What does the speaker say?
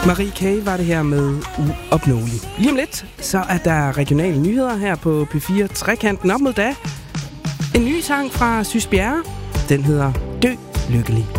Marie K. var det her med Uopnåelig. Lige om lidt, så er der regionale nyheder her på P4 Trekanten op mod da. En ny sang fra Sys Bjerre. Den hedder Dø Lykkelig.